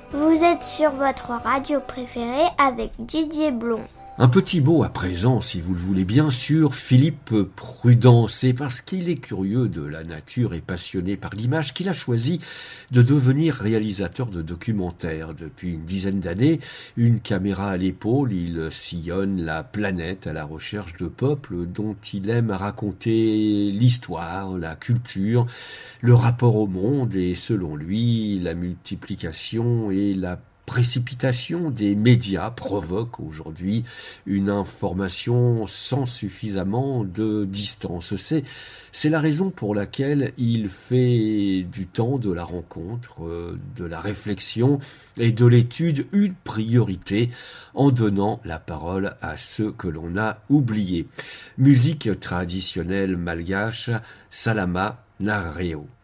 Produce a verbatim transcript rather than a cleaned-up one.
Vous êtes sur votre radio préférée avec Didier Blond. Un petit mot à présent, si vous le voulez bien, sur Philippe Prudent. C'est parce qu'il est curieux de la nature et passionné par l'image qu'il a choisi de devenir réalisateur de documentaires. Depuis une dizaine d'années, une caméra à l'épaule, il sillonne la planète à la recherche de peuples dont il aime raconter l'histoire, la culture, le rapport au monde et, selon lui, la multiplication et la précipitation des médias provoque aujourd'hui une information sans suffisamment de distance. C'est, c'est la raison pour laquelle il fait du temps de la rencontre, de la réflexion et de l'étude une priorité en donnant la parole à ceux que l'on a oubliés. Musique traditionnelle malgache, Salama Nareo.